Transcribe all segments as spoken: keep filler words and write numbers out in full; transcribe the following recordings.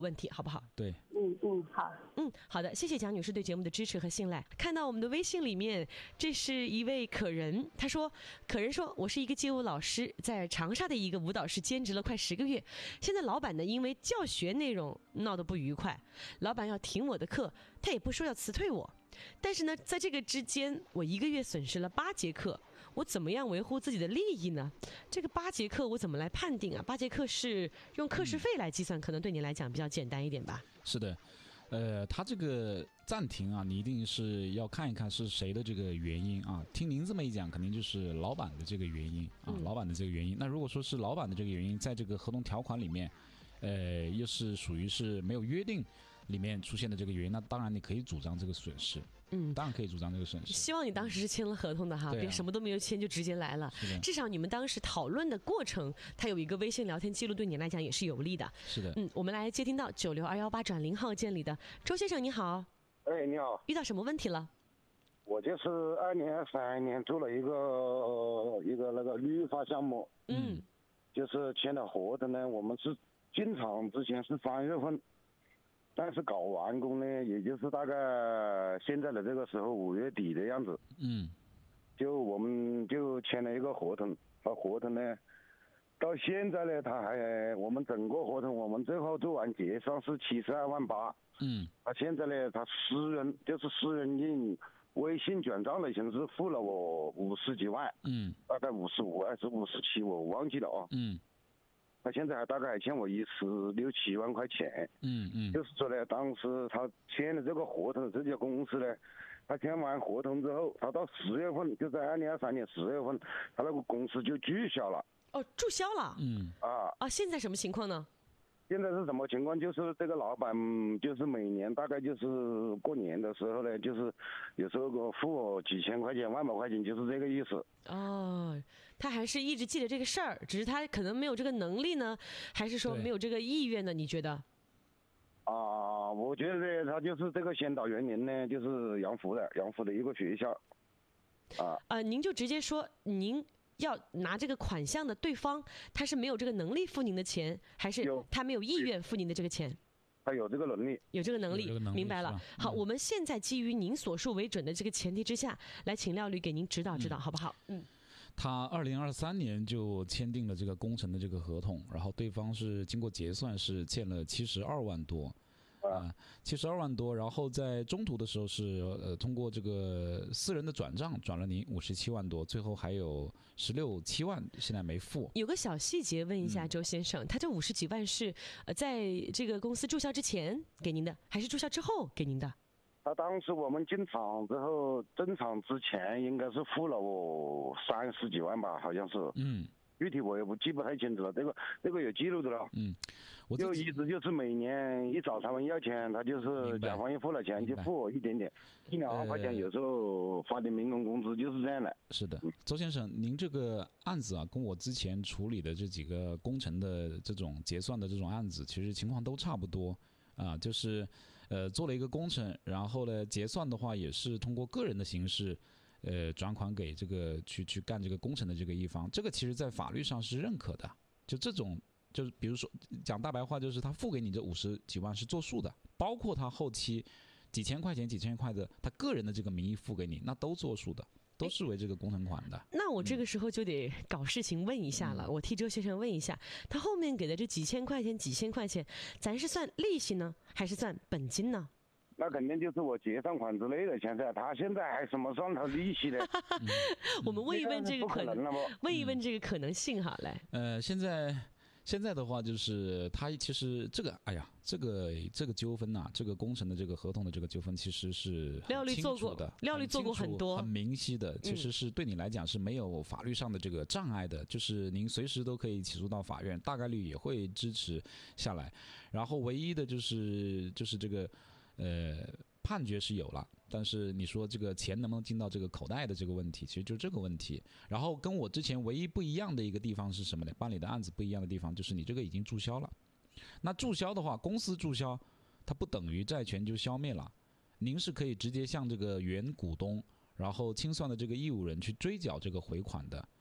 问题，好不好？ 对， 嗯嗯，好， 嗯，好的，谢谢蒋女士对节目的支持和信赖。看到我们的微信里面，这是一位可人，他说，可人说，我是一个街舞老师，在长沙的一个舞蹈室兼职了快十个月，现在老板呢因为教学内容闹得不愉快，老板要停我的课，他也不说要辞退我。但是呢，在这个之间，我一个月损失了八节课，我怎么样维护自己的利益呢？这个八节课我怎么来判定啊？八节课是用课时费来计算，可能对你来讲比较简单一点吧？ 是的，呃，他这个暂停啊，你一定是要看一看是谁的这个原因啊。听您这么一讲，肯定就是老板的这个原因啊， 嗯、 老板的这个原因。那如果说是老板的这个原因，在这个合同条款里面，呃，又是属于是没有约定里面出现的这个原因，那当然你可以主张这个损失，嗯，当然可以主张这个损失。 希望你当时是签了合同的哈， 啊、 别什么都没有签就直接来了。至少你们当时讨论的过程，它有一个微信聊天记录，对你来讲也是有利的。 是的， 嗯，我们来接听到九六二幺八转零号键里的周先生，你好。 哎，你好。 遇到什么问题了？ 我就是二年、三年做了一个、呃、一个那个绿化项目， 嗯， 就是签的合同呢，我们是进场之前是三月份。但是搞完工呢，也就是大概现在的这个时候五月底的样子。 嗯， 就我们就签了一个合同，和合同呢，到现在呢，他还我们整个合同我们最后做完结算是七十二万八。 嗯， 他现在呢，他私人就是私人用微信转账的形式付了我五十几万。 嗯， 大概五十五还是五十七，我忘记了啊。 嗯。 他现在还大概还欠我一十六七万块钱， 嗯嗯， 就是说呢，当时他签了这个合同，这家公司呢，他签完合同之后，他到十月份，就在二零二三年十月份，他那个公司就注销了。 哦，注销了。 嗯啊啊，现在什么情况呢？ 现在是什么情况？就是这个老板，就是每年大概就是过年的时候呢，就是有时候给我付我几千块钱、万把块钱，就是这个意思。 哦，他还是一直记得这个事儿，只是他可能没有这个能力呢，还是说没有这个意愿呢？你觉得？ 啊，我觉得他就是这个先导原因呢，就是杨湖的杨湖的一个学校。啊啊、呃，您就直接说您。要拿这个款项的对方，他是没有这个能力付您的钱，还是他没有意愿付您的这个钱？ 他有这个能力， 有这个能力， 能力明白了。好，我们现在基于您所述为准的这个前提之下，来请廖律给您指导指导，嗯、好不好？嗯。 他二零二三年就签订了这个工程的这个合同，然后对方是经过结算是欠了七十二万多。啊，七十二万多，然后在中途的时候是呃通过这个私人的转账转了您五十七万多，最后还有十六七万现在没付。 有个小细节问一下周先生，嗯、他这五十几万是呃在这个公司注销之前给您的，还是注销之后给您的？ 他当时我们进场之后，正场之前应该是付了我三十几万吧，好像是。 嗯。 具体我也不记不太清楚了，这个这个有记录的了。 嗯，我就一直就是每年一找他们要钱，他就是甲方一付了钱就付我一点点，一两万块钱，有时候发点民工工资，就是这样的。 是的，周先生，您这个案子啊，跟我之前处理的这几个工程的这种结算的这种案子，其实情况都差不多。啊，就是，呃，做了一个工程，然后呢，结算的话也是通过个人的形式。呃，转款给这个去去干这个工程的这个一方，这个其实在法律上是认可的。就这种，就是比如说讲大白话，就是他付给你这五十几万是作数的，包括他后期几千块钱、几千块的，他个人的这个名义付给你，那都作数的，都视为这个工程款的。 那我这个时候就得搞事情问一下了，嗯、我替周先生问一下，他后面给的这几千块钱、几千块钱，咱是算利息呢，还是算本金呢？ 那肯定就是我结算款之类的，现在他现在还什么算他利息的？ 嗯、我们问一问这个可能，问一问这个可能性好嘞。 呃，现在现在的话就是他其实这个，哎呀，这个这个纠纷呐、啊，这个工程的这个合同的这个纠纷其实是廖律做过的，廖律做过很多， 很明晰的，其实是对你来讲是没有法律上的这个障碍的，嗯、就是您随时都可以起诉到法院，大概率也会支持下来。然后唯一的就是就是这个。呃，判决是有了，但是你说这个钱能不能进到这个口袋的这个问题，其实就这个问题。然后跟我之前唯一不一样的一个地方是什么呢？办理的案子不一样的地方就是你这个已经注销了。那注销的话，公司注销，它不等于债权就消灭了。您是可以直接向这个原股东，然后清算的这个义务人去追缴这个回款的。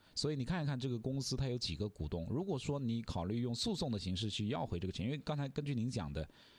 所以你看一看这个公司它有几个股东。如果说你考虑用诉讼的形式去要回这个钱，因为刚才根据您讲的，